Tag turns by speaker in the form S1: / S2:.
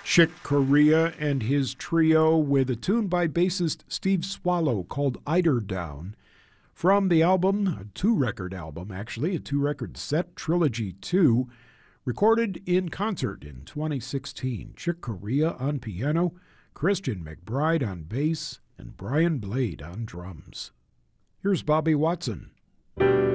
S1: Chick Corea and his trio with a tune by bassist Steve Swallow called Eiderdown from the album, a two-record album actually, a two-record set, Trilogy 2, recorded in concert in 2016. Chick Corea on piano, Christian McBride on bass, and Brian Blade on drums. Here's Bobby Watson.